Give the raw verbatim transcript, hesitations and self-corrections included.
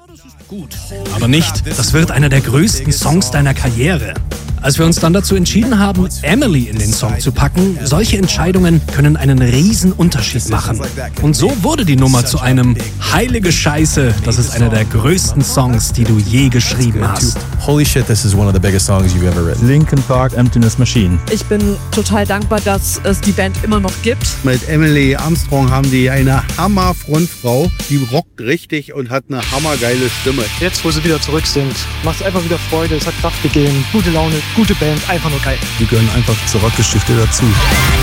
Gut, aber nicht, das wird einer der größten Songs deiner Karriere. Als wir uns dann dazu entschieden haben, Emily in den Song zu packen, solche Entscheidungen können einen riesen Unterschied machen. Und so wurde die Nummer zu einem heilige Scheiße, das ist einer der größten Songs, die du je geschrieben hast. Holy shit, this is one of the biggest songs you've ever written. Linkin Park, Emptiness Machine. Ich bin total dankbar, dass es die Band immer noch gibt. Mit Emily Armstrong haben die eine Hammer-Frontfrau, die rockt richtig und hat eine hammergeile Stimme. Jetzt, wo sie wieder zurück sind, macht es einfach wieder Freude, es hat Kraft gegeben, gute Laune, gute Band, einfach nur geil. Die gehören einfach zur Rockgeschichte dazu.